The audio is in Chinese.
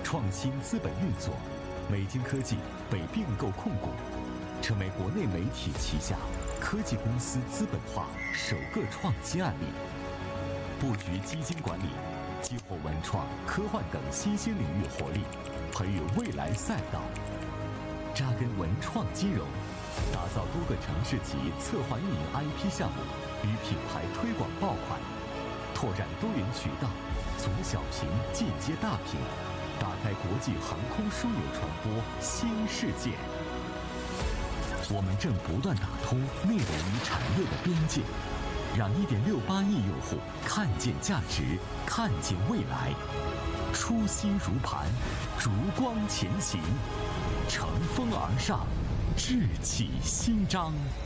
创新资本运作，美金科技被并购控股，成为国内媒体旗下科技公司资本化首个创新案例。布局基金管理，激活文创、科幻等新兴领域活力，培育未来赛道。扎根文创金融，打造多个城市级策划运营 IP 项目与品牌推广爆款，拓展多元渠道，从小屏进阶大屏，打开国际航空枢纽传播新世界。我们正不断打通内容与产业的边界，让1.68亿用户看见价值，看见未来。初心如磐，烛光前行，乘风而上，志气新张。